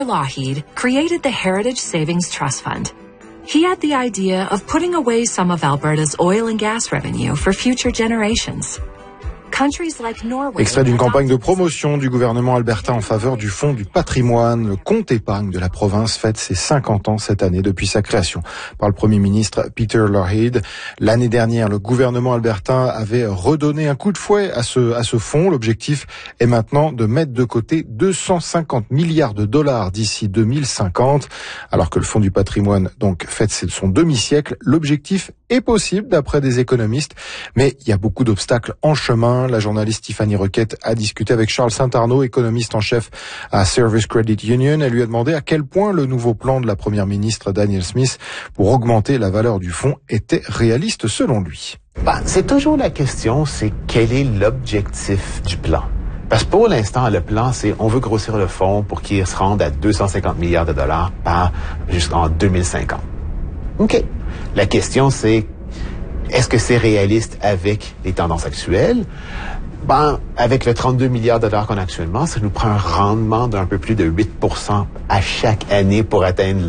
Lougheed created the Heritage Savings Trust Fund. He had the idea of putting away some of Alberta's oil and gas revenue for future generations. Extrait d'une campagne de promotion du gouvernement albertain en faveur du Fonds du patrimoine. Le compte épargne de la province fête ses 50 ans cette année depuis sa création par le Premier ministre Peter Lougheed. L'année dernière, le gouvernement albertain avait redonné un coup de fouet à ce fonds. L'objectif est maintenant de mettre de côté 250 milliards de dollars d'ici 2050. Alors que le Fonds du patrimoine donc fête son demi-siècle, l'objectif est possible d'après des économistes, mais il y a beaucoup d'obstacles en chemin. La journaliste Tiffany Requette a discuté avec Charles Saint-Arnaud, économiste en chef à Service Credit Union. Elle lui a demandé à quel point le nouveau plan de la première ministre Danielle Smith pour augmenter la valeur du fonds était réaliste selon lui. C'est toujours la question, c'est quel est l'objectif du plan? Parce que pour l'instant, le plan, c'est on veut grossir le fonds pour qu'il se rende à 250 milliards de dollars jusqu'en 2050. OK. La question, c'est est-ce que c'est réaliste avec les tendances actuelles? Avec le 32 milliards de dollars qu'on a actuellement, ça nous prend un rendement d'un peu plus de 8% à chaque année pour atteindre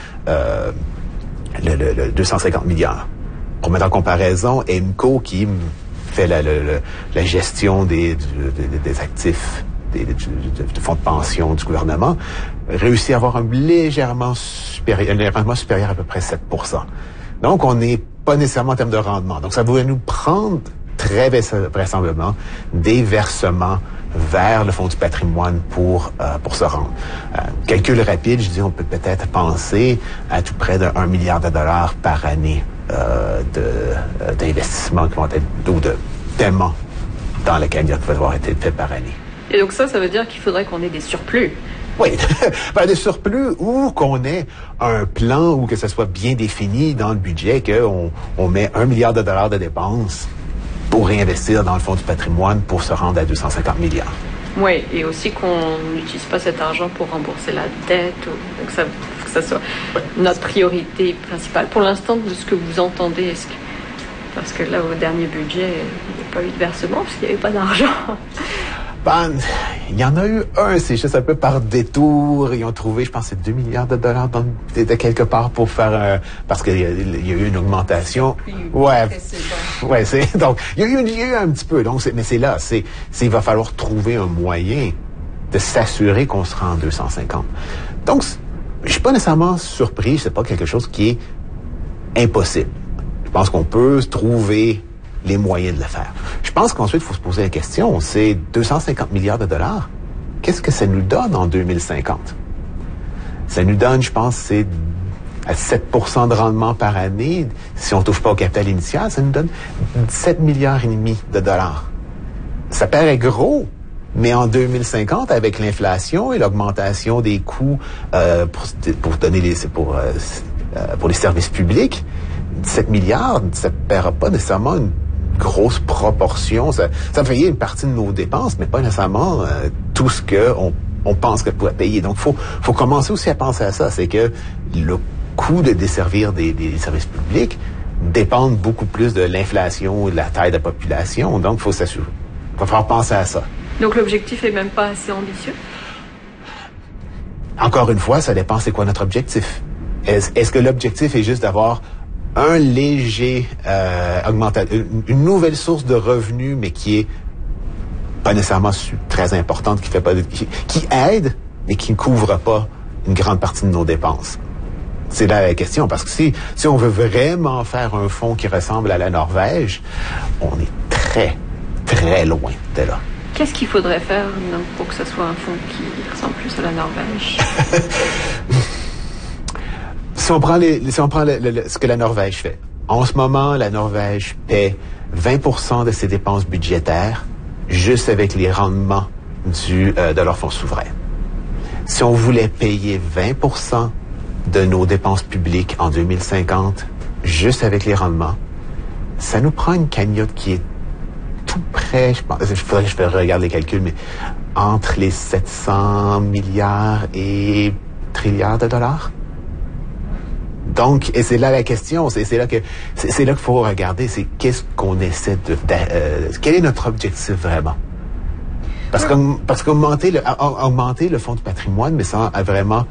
le 250 milliards. Pour mettre en comparaison, EMCO, qui fait la gestion des actifs de fonds de pension du gouvernement, réussit à avoir un légèrement supérieur à peu près 7%. Donc, on n'est pas nécessairement en termes de rendement. Donc, ça va nous prendre très vraisemblablement des versements vers le Fonds du patrimoine pour se rendre. Calcul rapide, je dis, on peut peut-être penser à tout près de 1 milliard de dollars par année d'investissements qui vont être, ou de paiements dans la cagnotte qui va devoir être fait par année. Et donc ça veut dire qu'il faudrait qu'on ait des surplus. Oui, des surplus ou qu'on ait un plan ou que ça soit bien défini dans le budget qu'on met 1 milliard de dollars de dépenses pour réinvestir dans le Fonds du patrimoine pour se rendre à 250 milliards. Oui, et aussi qu'on n'utilise pas cet argent pour rembourser la dette. Donc ça, que ça soit notre priorité principale. Pour l'instant, de ce que vous entendez, parce que là, au dernier budget, il n'y a pas eu de versement parce qu'il n'y avait pas d'argent. Il y en a eu un, c'est juste un peu par détour. Ils ont trouvé, je pense, c'est 2 milliards de dollars de quelque part pour faire parce qu'il y a eu une augmentation. Ouais, donc, il y a eu un petit peu. Donc, mais il va falloir trouver un moyen de s'assurer qu'on se rend en 250. Donc, je suis pas nécessairement surpris. C'est pas quelque chose qui est impossible. Je pense qu'on peut trouver les moyens de le faire. Je pense qu'ensuite, il faut se poser la question, c'est 250 milliards de dollars. Qu'est-ce que ça nous donne en 2050? Ça nous donne, je pense, c'est à 7% de rendement par année. Si on ne touche pas au capital initial, ça nous donne 17 milliards et demi de dollars. Ça paraît gros, mais en 2050, avec l'inflation et l'augmentation des coûts pour les services publics, 17 milliards, ça ne paiera pas nécessairement une grosse proportion. Ça paye une partie de nos dépenses, mais pas nécessairement tout ce on pense qu'elle pourrait payer. Donc, faut commencer aussi à penser à ça. C'est que le coût de desservir des services publics dépend beaucoup plus de l'inflation et de la taille de la population. Donc, il va falloir penser à ça. Donc, l'objectif est même pas assez ambitieux? Encore une fois, ça dépend c'est quoi notre objectif. Est-ce que l'objectif est juste d'avoir un léger une nouvelle source de revenus, mais qui est pas nécessairement très importante, qui aide, mais qui ne couvre pas une grande partie de nos dépenses? C'est là la question, parce que si on veut vraiment faire un fonds qui ressemble à la Norvège, on est très, très loin de là. Qu'est-ce qu'il faudrait faire pour que ce soit un fonds qui ressemble plus à la Norvège? Si on prend ce que la Norvège fait. En ce moment, la Norvège paie 20% de ses dépenses budgétaires juste avec les rendements de leur fonds souverain. Si on voulait payer 20% de nos dépenses publiques en 2050 juste avec les rendements, ça nous prend une cagnotte qui est tout près, je vais regarder les calculs, mais entre les 700 milliards et trilliards de dollars. Donc, et c'est là la question, c'est là qu'il faut regarder, c'est qu'est-ce qu'on essaie quel est notre objectif vraiment? Parce qu'augmenter le fonds du patrimoine, mais sans vraiment